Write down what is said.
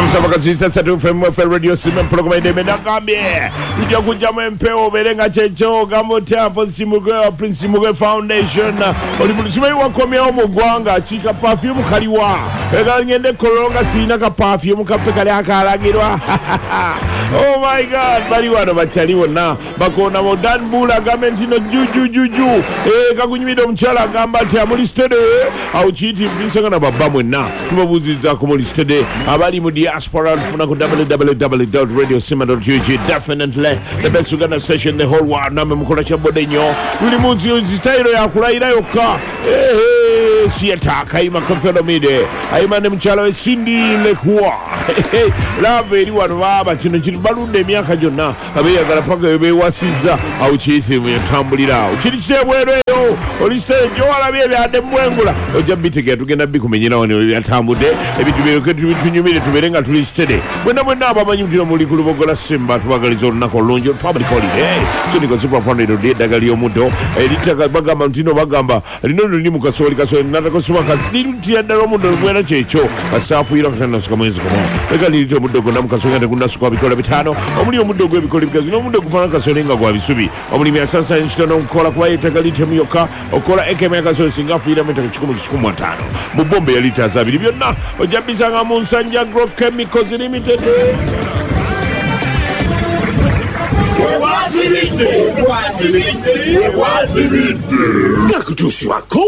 Sabakasisa Satu FM Radio Simen Program de Menagambie. Tujja kujjamu empewo berenga checho gambo tempo Simugwe Prince Simugwe Foundation. Olibulisimayi wakomyawo mu ggwanga chika perfume kaliwa. Ega ngende kolonga sina ka perfume kape kali akalagirwa. Oh my God, bali wano bachali wonna bakona modan bula gamentino juju. Kakunyimida omukyala gamba ati amulistede au chiti binsanga na baba mwenna. Tubabuziza ku mulistede abali mu diaspora funa ku www.radiosima.ug. Definitely the best Uganda station in the whole world. Name mukola chabode nyo tuli munsi zitairo ya kulayira yokka sieta kaima kofelo mide aima ne mchala we Cindy Lekwa love eri wano baba kino kiri balunde emyaka gyonna abeyagala paka ebe wasiza au chiti mu yatambulira ukiri kitebwereyo oliste jo alabye byade mwengula ojja bitegera tugenda bikumenyera wano yatambude ebintu byoke tunyumire tuberenga tulistede bwena abamanyi mutino muli kulubogola simba tubagaliza olunaku olungi public holiday so niko super fund ndo dagali omudo elitaka bagamba mutino bagamba lino ndi mukasoli nataka suma kasidi ddala omudo bwera kyekyo kasafuira katana suka mwezi komo egali lito omudo gonna mukasoli nga kunasuka bikola bitano omuli omudo gwebikola bikazi n'omudo gufana kasoli nga gwa bisubi omulimi asasa nkitono okukola kuba yetagali temyoka okola ekeme kasoli singa fuira metaka 10 mu bombe ya lita zabiri byonna ojja bisanga mu Nsanja Agrochemicals Limited. Wazibinde. Gakutusi wako.